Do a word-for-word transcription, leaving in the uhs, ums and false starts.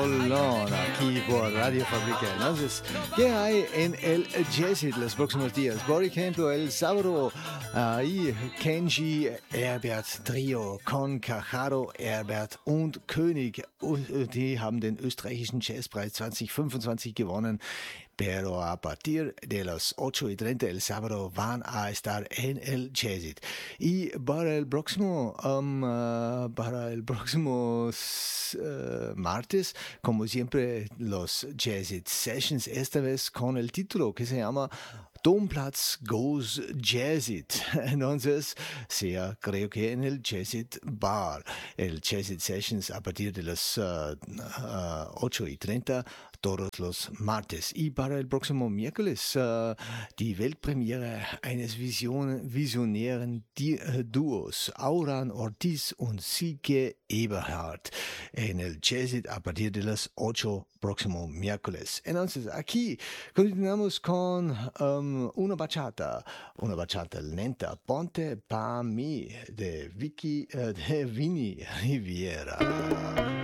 rolón aquí por Radio Fabrica. Entonces, ¿qué hay en el Jazzit los próximos días? Por ejemplo, el sábado, ahí Kenji Herbert Trio con Cajaro Herbert und König. Die haben den österreichischen Jazzpreis zwanzig fünfundzwanzig gewonnen. Pero a partir de las ocho y treinta el sábado van a estar en el Jazzit. Y para el próximo, um, uh, para el próximo uh, martes, como siempre, los Jazzit Sessions, esta vez con el título que se llama Domplatz Goes Jazzit. Entonces, sea, creo que en el Jazzit Bar, el Jazzit Sessions a partir de las uh, uh, ocho y treinta, todos los martes. Y para el próximo miércoles, uh, die Weltpremiere eines Vision visionären Di uh, Duos, Auran Ortiz und Silke Eberhardt, en el Jazzit a partir de las ocho próximo miércoles. Entonces, aquí continuamos con um, una bachata, una bachata lenta, Ponte pa' mí, de Vicky, uh, de Vini Riviera.